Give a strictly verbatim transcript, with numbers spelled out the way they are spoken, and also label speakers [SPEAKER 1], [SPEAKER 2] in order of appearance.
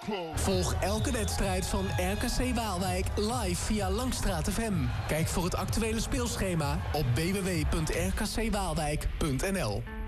[SPEAKER 1] Volg elke wedstrijd van R K C Waalwijk live via Langstraat F M. Kijk voor het actuele speelschema op w w w punt r k c waalwijk punt n l.